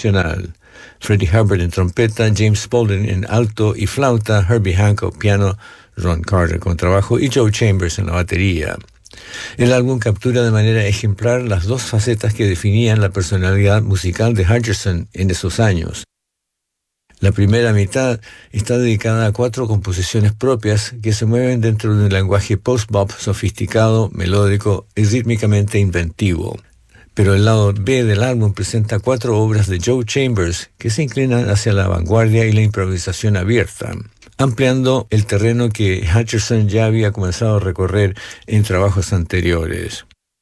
tradicional. Freddie Hubbard en trompeta, James Spaulding en alto y flauta, Herbie Hancock piano, Ron Carter contrabajo y Joe Chambers en la batería. El álbum captura de manera ejemplar las dos facetas que definían la personalidad musical de Hutcherson en esos años. La primera mitad está dedicada a 4 composiciones propias que se mueven dentro de un lenguaje post-bop sofisticado, melódico y rítmicamente inventivo. Pero el lado B del álbum presenta 4 obras de Joe Chambers que se inclinan hacia la vanguardia y la improvisación abierta, ampliando el terreno que Hutcherson ya había comenzado a recorrer en trabajos anteriores.